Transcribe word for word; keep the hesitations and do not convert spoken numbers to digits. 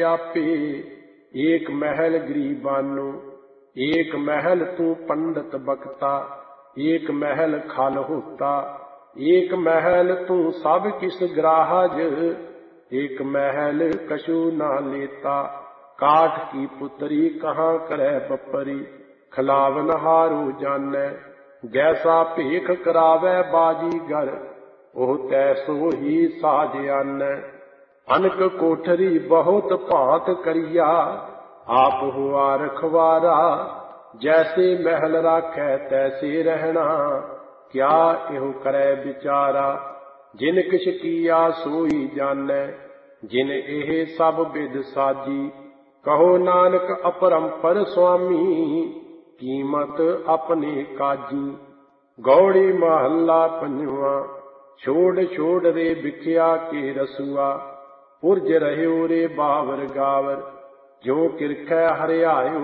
आपे। एक महल गरीबानो, एक महल तू पंडित बक्ता, एक महल खल होता, एक महल तू सब किस ग्राहज, एक महल कछु ना लेता। काठ की पुतरी कहाँ करे बपरी, खिलावन हारो जानै। जैसा भेख करावै बाजीगर, ओह तैसो ही साज आनै। अनक कोठरी बहुत भांत करिया, आप हुआ रखवारा। जैसे महल राखै तैसे रहना, क्या एहो करे विचारा। जिन किछ किया सोई जानै, जिन एह सब विध साजी। कहो नानक अपरंपर स्वामी, कीमत अपने काजी। गौड़ी महला पंजवा। छोड़ छोड़ रे बिखिया के रसुआ, पुरज रहयो रे बावर गावर। जो किरखै हरियायो